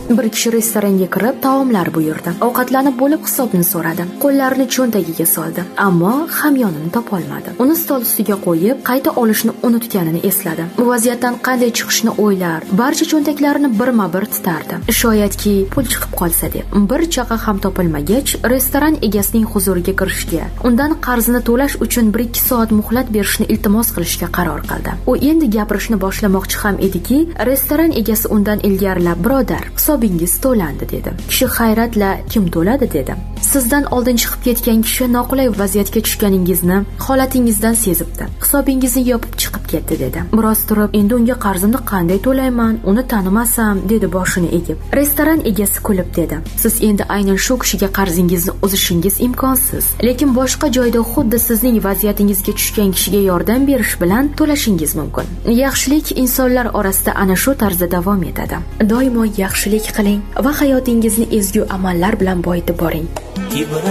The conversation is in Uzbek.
Bir kishi restoranga kirib taomlar buyurdi. Ovqatlanib bo'lib hisobni so'radi. Qo'llarini cho'ntagiga soldi, ammo hamyonini topolmadi. Uni stol ustiga qo'yib, qayta olishni unutganini esladi. Bu vaziyatdan qanday chiqishni o'ylar, barcha cho'ntaklarini birma-bir tutardi. Shoyatki pul chiqib qolsa deb. Bir chaqa ham topilmagach, restoran egasining huzuriga kirishga, undan qarzini to'lash uchun 1-2 soat muhlat berishni iltimos qilishga qaror qildi. U endi gapirishni boshlamoqchi ham ediki, restoran egasi undan ilgarilab, "Birodar, hisobingiz to'landi" dedi. Kishi hayratla, "Kim to'ladi?" dedi. "Sizdan oldin chiqib ketgan kishi noqulay vaziyatga tushganingizni holatingizdan sezibdi. Hisobingizni yopib chiqib ketdi" dedi. Biroz turib, "Endi unga qarzimni qanday to'layman? Uni tanimasam" dedi boshini egib. Restoran egasi kulib dedi. "Siz endi aynan shu kishiga qarzingizni uzishingiz imkonsiz. Lekin boshqa joyda xuddi sizning vaziyatingizga tushgan kishiga yordam berish bilan to'lashingiz mumkin. Yaxshilik insonlar orasida ana shu tarzda davom etadi. Doimo yaxshilik qiling va hayotingizni ezgu amallar bilan boyitib boring."